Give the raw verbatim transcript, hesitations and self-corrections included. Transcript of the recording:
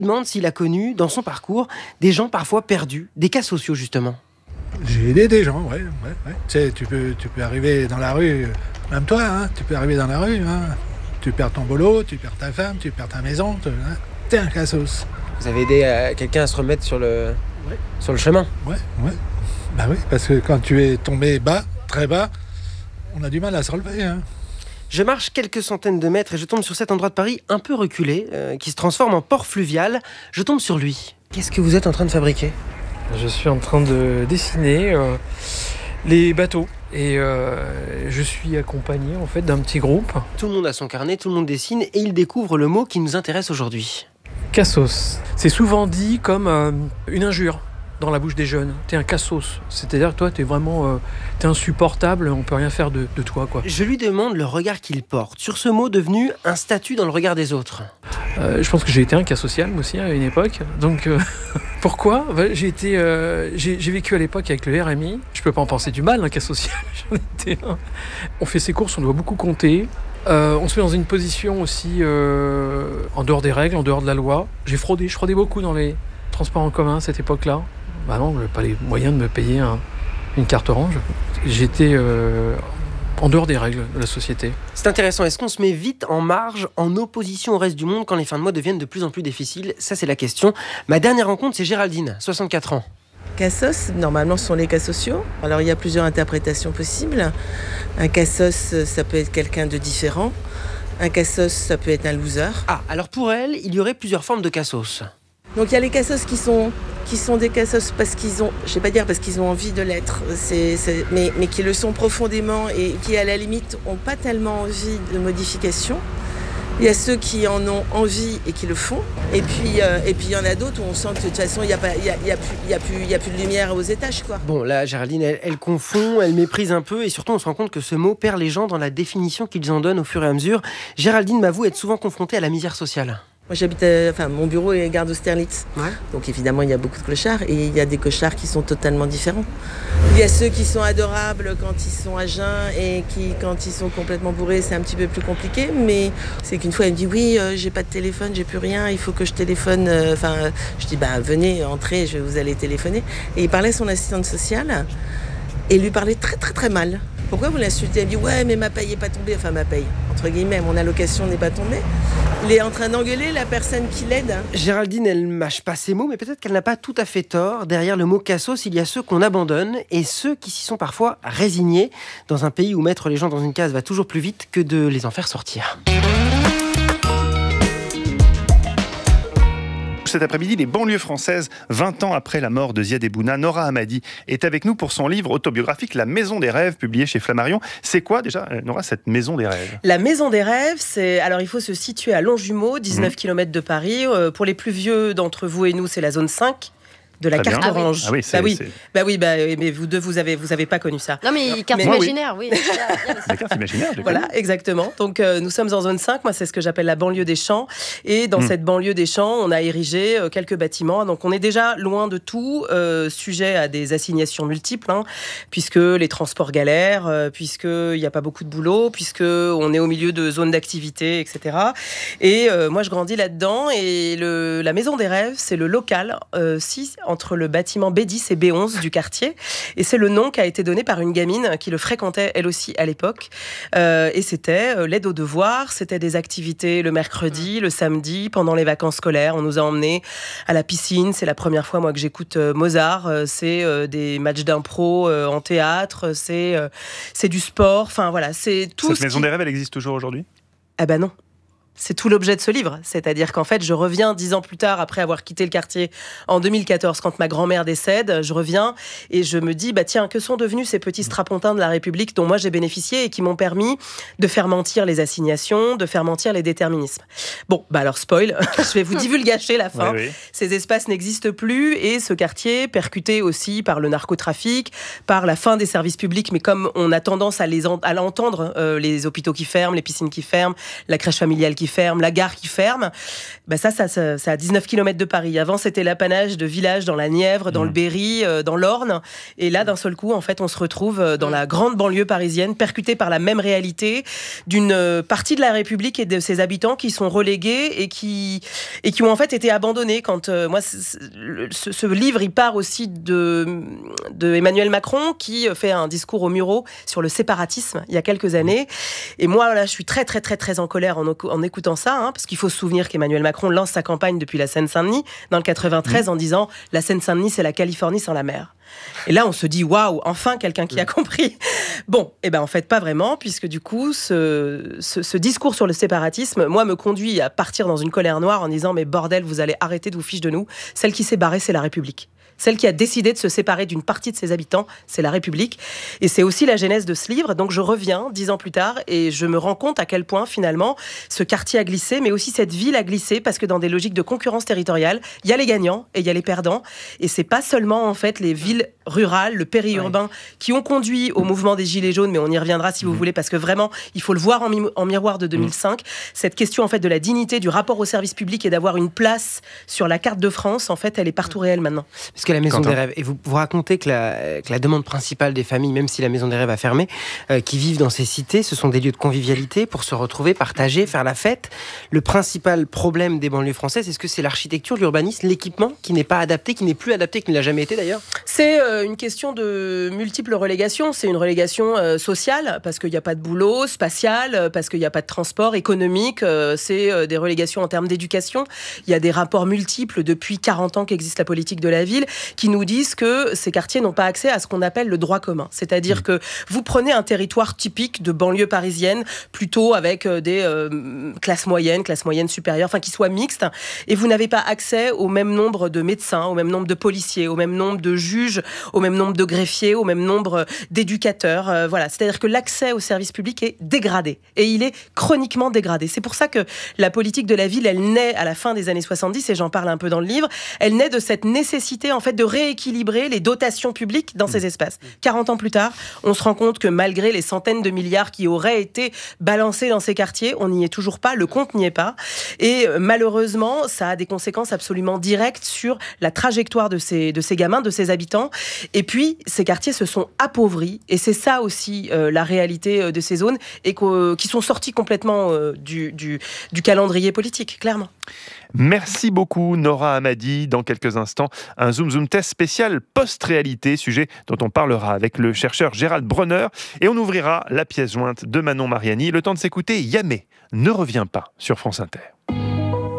demande s'il a connu, dans son parcours, des gens parfois perdus, des cas sociaux justement. J'ai aidé des gens, ouais. ouais, ouais. Tu sais, tu peux, tu peux arriver dans la rue, même toi, hein, tu peux arriver dans la rue, hein, tu perds ton boulot, tu perds ta femme, tu perds ta maison, tu hein, t'es un cassos. Vous avez aidé euh, quelqu'un à se remettre sur le, ouais. sur le chemin. Ouais, ouais. Bah oui, parce que quand tu es tombé bas, très bas, on a du mal à se relever, hein. Je marche quelques centaines de mètres et je tombe sur cet endroit de Paris un peu reculé, euh, qui se transforme en port fluvial. Je tombe sur lui. Qu'est-ce que vous êtes en train de fabriquer ? Je suis en train de dessiner euh, les bateaux et euh, je suis accompagné en fait d'un petit groupe. Tout le monde a son carnet, tout le monde dessine et il découvre le mot qui nous intéresse aujourd'hui. Cassos. C'est souvent dit comme euh, une injure dans la bouche des jeunes. T'es un cassos. C'est-à-dire que toi, t'es vraiment euh, t'es insupportable, on peut rien faire de, de toi, quoi. Je lui demande le regard qu'il porte sur ce mot devenu un statut dans le regard des autres. Euh, je pense que j'ai été un cas social, moi aussi, à une époque. Donc, euh, pourquoi ? j'ai, été, euh, j'ai, j'ai vécu à l'époque avec le R M I. Je peux pas en penser du mal, un cas social. J'en étais un. On fait ses courses, on doit beaucoup compter. Euh, on se met dans une position aussi euh, en dehors des règles, en dehors de la loi. J'ai fraudé, je fraudais beaucoup dans les transports en commun à cette époque-là. Bah non, j'avais pas les moyens de me payer un, une carte orange. J'étais euh, en dehors des règles de la société. C'est intéressant. Est-ce qu'on se met vite en marge, en opposition au reste du monde quand les fins de mois deviennent de plus en plus difficiles ? Ça, c'est la question. Ma dernière rencontre, c'est Géraldine, soixante-quatre ans. Cassos, normalement, ce sont les cas sociaux. Alors, il y a plusieurs interprétations possibles. Un cassos, ça peut être quelqu'un de différent. Un cassos, ça peut être un loser. Ah, alors pour elle, il y aurait plusieurs formes de cassos. Donc, il y a les cassos qui sont, qui sont des cassos parce qu'ils ont, je ne vais pas dire parce qu'ils ont envie de l'être, c'est, c'est, mais, mais qui le sont profondément et qui, à la limite, n'ont pas tellement envie de modification. Il y a ceux qui en ont envie et qui le font. Et puis, euh, et puis il y en a d'autres où on sent que de toute façon, il n'y a, pas, il y a, il y a, plus, il y a, plus, il y a plus de lumière aux étages, quoi. Bon, là, Géraldine, elle, elle confond, elle méprise un peu. Et surtout, on se rend compte que ce mot perd les gens dans la définition qu'ils en donnent au fur et à mesure. Géraldine m'avoue être souvent confrontée à la misère sociale. Moi, j'habite, à, enfin, mon bureau est gare d'Austerlitz. Ouais. Donc, évidemment, il y a beaucoup de clochards et il y a des clochards qui sont totalement différents. Il y a ceux qui sont adorables quand ils sont à jeun et qui, quand ils sont complètement bourrés, c'est un petit peu plus compliqué. Mais c'est qu'une fois, elle me dit oui, euh, j'ai pas de téléphone, j'ai plus rien, il faut que je téléphone. Enfin, euh, je dis bah venez, entrez, je vous allez téléphoner. Et il parlait à son assistante sociale et lui parlait très très très mal. Pourquoi vous l'insultez ? Elle me dit ouais, mais ma paye n'est pas tombée. Enfin, ma paye, entre guillemets, mon allocation n'est pas tombée. Il est en train d'engueuler la personne qui l'aide. Géraldine, elle mâche pas ses mots, mais peut-être qu'elle n'a pas tout à fait tort. Derrière le mot cassos, il y a ceux qu'on abandonne et ceux qui s'y sont parfois résignés. Dans un pays où mettre les gens dans une case va toujours plus vite que de les en faire sortir. Cet après-midi, les banlieues françaises, vingt ans après la mort de Ziad Ebouna, Nora Hamadi est avec nous pour son livre autobiographique La Maison des Rêves, publié chez Flammarion. C'est quoi déjà, Nora, cette Maison des Rêves ? La Maison des Rêves, c'est... Alors il faut se situer à Longjumeau, dix-neuf mmh. kilomètres de Paris. Euh, pour les plus vieux d'entre vous et nous, c'est la zone cinq. De la Très carte bien. orange. Ah oui, c'est, bah oui, c'est... bah oui, bah mais vous deux vous avez vous avez pas connu ça. Non mais carte mais, imaginaire, oui. oui. La carte imaginaire. Voilà, exactement. Donc euh, nous sommes en zone cinq. Moi, c'est ce que j'appelle la banlieue des Champs. Et dans mmh. cette banlieue des Champs, on a érigé euh, quelques bâtiments. Donc on est déjà loin de tout, euh, sujet à des assignations multiples, hein, puisque les transports galèrent, euh, puisque il y a pas beaucoup de boulot, puisque on est au milieu de zones d'activité, et cetera. Et euh, moi, je grandis là-dedans. Et le la Maison des Rêves, c'est le local euh, si entre le bâtiment B dix et B onze du quartier. Et c'est le nom qui a été donné par une gamine qui le fréquentait elle aussi à l'époque. Euh, et c'était euh, l'aide aux devoirs, c'était des activités le mercredi, le samedi, pendant les vacances scolaires. On nous a emmenés à la piscine. C'est la première fois, moi, que j'écoute euh, Mozart. Euh, c'est euh, des matchs d'impro euh, en théâtre. C'est, euh, c'est du sport. Enfin, voilà, c'est tout. Cette ce Maison qui... des Rêves, elle existe toujours aujourd'hui ? Ah ben non. C'est tout l'objet de ce livre. C'est-à-dire qu'en fait, je reviens dix ans plus tard, après avoir quitté le quartier en deux mille quatorze, quand ma grand-mère décède, je reviens et je me dis, bah tiens, que sont devenus ces petits strapontins de la République dont moi j'ai bénéficié et qui m'ont permis de faire mentir les assignations, de faire mentir les déterminismes. Bon, bah alors spoil, je vais vous divulgacher la fin. Oui, oui. Ces espaces n'existent plus et ce quartier, percuté aussi par le narcotrafic, par la fin des services publics, mais comme on a tendance à, les en- à l'entendre, euh, les hôpitaux qui ferment, les piscines qui ferment, la crèche familiale qui qui ferme, la gare qui ferme. Ben ça, ça, ça, ça à dix-neuf kilomètres de Paris. Avant, c'était l'apanage de villages dans la Nièvre, dans mmh. le Berry, euh, dans l'Orne. Et là, d'un seul coup, en fait, on se retrouve dans la grande banlieue parisienne, percutée par la même réalité d'une partie de la République et de ses habitants qui sont relégués et qui, et qui ont en fait été abandonnés. Quand, euh, moi, ce, ce livre, il part aussi de, de Emmanuel Macron, qui fait un discours au Murau sur le séparatisme il y a quelques années. Et moi, là, je suis très, très, très, très en colère en, en écoutant ça, hein, parce qu'il faut se souvenir qu'Emmanuel Macron lance sa campagne depuis la Seine-Saint-Denis, dans le quatre-vingt-treize, mmh. en disant « La Seine-Saint-Denis, c'est la Californie sans la mer ». Et là, on se dit, waouh, enfin quelqu'un qui a compris. Bon, et ben en fait, pas vraiment, puisque du coup, ce, ce, ce discours sur le séparatisme, moi, me conduit à partir dans une colère noire en disant, mais bordel, vous allez arrêter de vous ficher de nous. Celle qui s'est barrée, c'est la République. Celle qui a décidé de se séparer d'une partie de ses habitants, c'est la République. Et c'est aussi la genèse de ce livre. Donc je reviens dix ans plus tard et je me rends compte à quel point, finalement, ce quartier a glissé, mais aussi cette ville a glissé, parce que dans des logiques de concurrence territoriale, il y a les gagnants et il y a les perdants. Et c'est pas seulement, en fait, les villes rurales, le périurbain, ouais. qui ont conduit au mouvement des Gilets jaunes, mais on y reviendra si vous mmh. voulez, parce que vraiment, il faut le voir en, mi- en miroir de deux mille cinq. Mmh. Cette question, en fait, de la dignité, du rapport au service public et d'avoir une place sur la carte de France, en fait, elle est partout réelle maintenant. Parce que la Maison Quentin. des Rêves, et vous, vous racontez que la, que la demande principale des familles, même si la Maison des Rêves a fermé, euh, qui vivent dans ces cités, ce sont des lieux de convivialité pour se retrouver, partager, faire la fête. Le principal problème des banlieues françaises, est-ce que c'est l'architecture, l'urbanisme, l'équipement qui n'est pas adapté, qui n'est plus adapté, qui ne l'a jamais été d'ailleurs ? C'est euh, une question de multiples relégations. C'est une relégation euh, sociale, parce qu'il n'y a pas de boulot, spatial, parce qu'il n'y a pas de transport, économique. Euh, c'est euh, des relégations en termes d'éducation. Il y a des rapports multiples depuis quarante ans qu'existe la politique de la ville, qui nous disent que ces quartiers n'ont pas accès à ce qu'on appelle le droit commun. C'est-à-dire mmh. que vous prenez un territoire typique de banlieue parisienne, plutôt avec des euh, classes moyennes, classes moyennes supérieures, enfin qui soient mixtes, et vous n'avez pas accès au même nombre de médecins, au même nombre de policiers, au même nombre de juges, au même nombre de greffiers, au même nombre d'éducateurs. Euh, voilà. C'est-à-dire que l'accès au service public est dégradé, et il est chroniquement dégradé. C'est pour ça que la politique de la ville, elle naît à la fin des années soixante-dix, et j'en parle un peu dans le livre, elle naît de cette nécessité en fait de rééquilibrer les dotations publiques dans ces espaces. quarante ans plus tard, on se rend compte que malgré les centaines de milliards qui auraient été balancés dans ces quartiers, on n'y est toujours pas, le compte n'y est pas. Et malheureusement, ça a des conséquences absolument directes sur la trajectoire de ces, de ces gamins, de ces habitants. Et puis, ces quartiers se sont appauvris. Et c'est ça aussi euh, la réalité de ces zones, et qui sont sortis complètement euh, du, du, du calendrier politique, clairement. Merci beaucoup Nora Hamady. Dans quelques instants, un Zoom Zoom Test spécial post-réalité, sujet dont on parlera avec le chercheur Gérald Bronner, et on ouvrira la pièce jointe de Manon Mariani. Le temps de s'écouter Yamé ne revient pas sur France Inter.